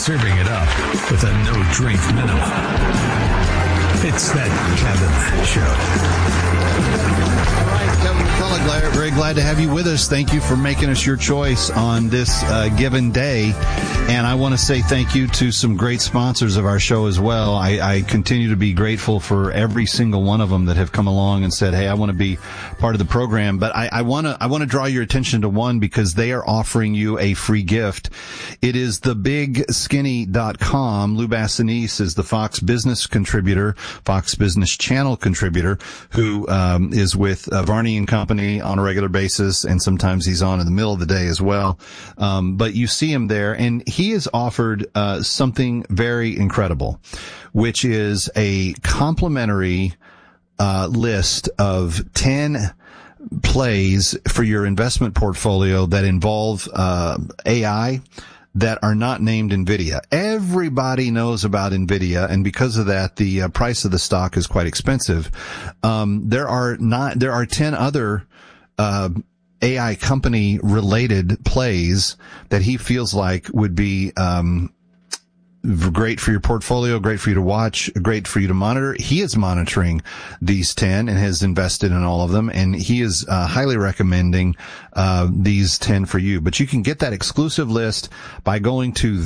serving it up with a no-drink minimum. It's that Kevin Show. All right, Kevin McCullough, very glad to have you with us. Thank you for making us your choice on this given day. And I want to say thank you to some great sponsors of our show as well. I continue to be grateful for every single one of them that have come along and said, hey, I want to be part of the program. But I want to draw your attention to one because they are offering you a free gift. It is thebigskinny.com. Lou Bassanese is the Fox Business contributor, Fox Business Channel contributor, who is with Varney and Company on a regular basis, and sometimes he's on in the middle of the day as well. But you see him there, and he has offered something very incredible, which is a complimentary list of 10 plays for your investment portfolio that involve AI that are not named NVIDIA. Everybody knows about NVIDIA, and because of that, the price of the stock is quite expensive. There are 10 other AI company related plays that he feels like would be great for your portfolio, great for you to watch, great for you to monitor. He is monitoring these 10 and has invested in all of them, and he is highly recommending these 10 for you. But you can get that exclusive list by going to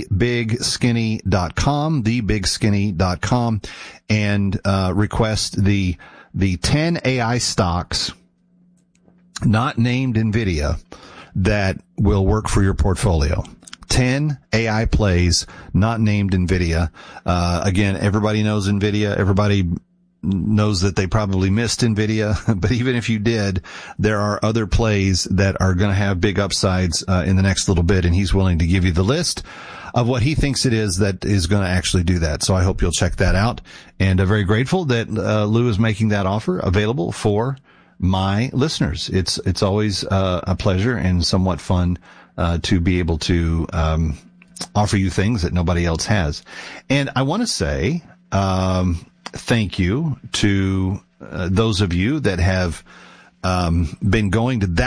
thebigskinny.com, and request the 10 AI stocks not named NVIDIA that will work for your portfolio. 10 AI plays not named NVIDIA. Again, everybody knows NVIDIA. Everybody knows that they probably missed NVIDIA. But even if you did, there are other plays that are going to have big upsides in the next little bit. And he's willing to give you the list of what he thinks it is that is going to actually do that. So I hope you'll check that out. And very grateful that Lou is making that offer available for my listeners. It's always a pleasure and somewhat fun to be able to offer you things that nobody else has. And I want to say thank you to those of you that have been going to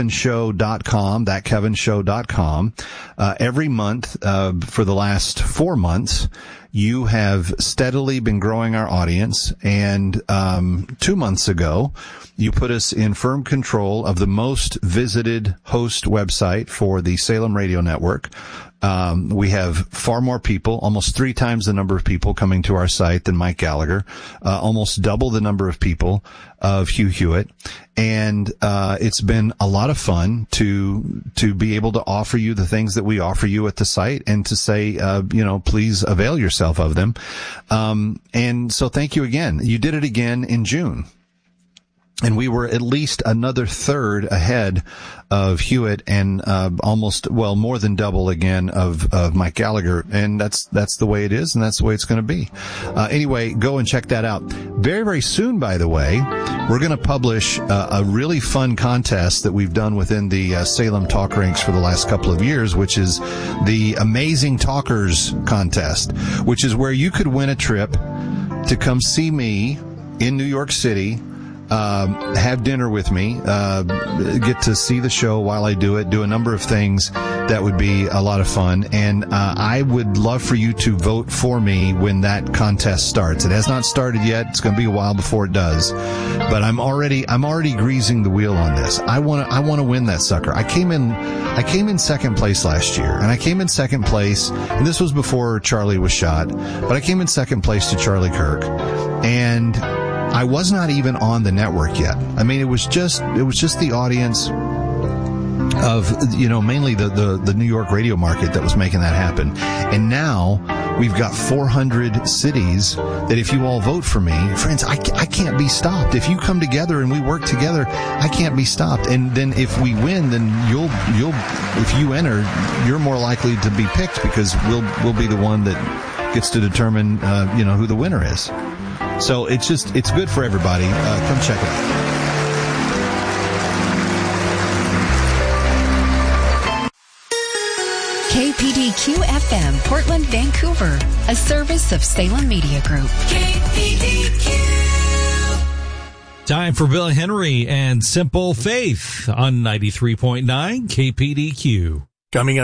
thatkevinshow.com. Every month for the last 4 months, you have steadily been growing our audience, and 2 months ago, you put us in firm control of the most visited host website for the Salem Radio Network. We have far more people, almost 3 times the number of people coming to our site than Mike Gallagher, almost double the number of people of Hugh Hewitt. And it's been a lot of fun to be able to offer you the things that we offer you at the site, and to say, please avail yourself of them. And so thank you again. You did it again in June. And we were at least another third ahead of Hewitt, and more than double again of Mike Gallagher. And that's the way it is, and that's the way it's going to be. Anyway, go and check that out. Very, very soon, by the way, we're going to publish a really fun contest that we've done within the Salem Talk Ranks for the last couple of years, which is the Amazing Talkers Contest, which is where you could win a trip to come see me in New York City, have dinner with me, get to see the show while I do it, do a number of things that would be a lot of fun. And I would love for you to vote for me when that contest starts. It has not started yet. It's going to be a while before it does. But I'm already greasing the wheel on this. I want to win that sucker. I came in second place last year, and I came in second place, and this was before Charlie was shot, but I came in second place to Charlie Kirk. And I was not even on the network yet. I mean, it was just the audience of, mainly the New York radio market that was making that happen. And now we've got 400 cities that if you all vote for me, friends, I can't be stopped. If you come together and we work together, I can't be stopped. And then if we win, then you'll if you enter, you're more likely to be picked, because we'll be the one that gets to determine, who the winner is. So it's good for everybody. Come check it out. KPDQ-FM, Portland, Vancouver, a service of Salem Media Group. KPDQ. Time for Bill Henry and Simple Faith on 93.9 KPDQ. Coming up.